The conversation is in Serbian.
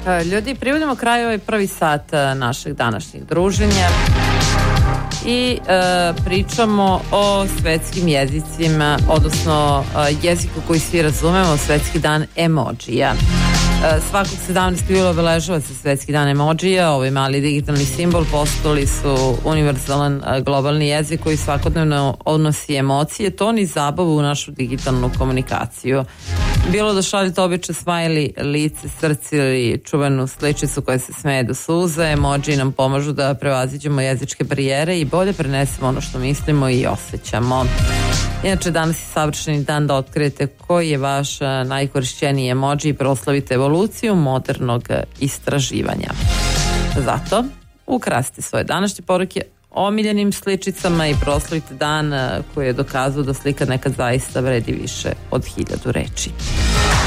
Ljudi, privodimo kraju ovaj prvi sat našeg današnjeg druženja i pričamo o svetskim jezicima, odnosno jeziku koji svi razumemo, svetski dan emodžija. Svakog 17. jula obeležava se svetski dan emodžija. Ovaj mali digitalni simbol postali su univerzalan globalni jezik koji svakodnevno odnosi emocije, ton i zabavu u našu digitalnu komunikaciju. Bilo da šaljete običaj smajli, lice, srce ili čuvenu sličicu koja se smeje do suza, emodži nam pomažu da prevaziđemo jezičke barijere i bolje prenesemo ono što mislimo i osjećamo. Inače, danas je savršeni dan da otkrijete koji je vaš najkorišćeniji emodži i proslavite evoluciju modernog istraživanja. Zato, ukrasite svoje današnje poruke omiljenim sličicama i proslavite dan koji je dokazao da slika nekad zaista vredi više od 1000 reči.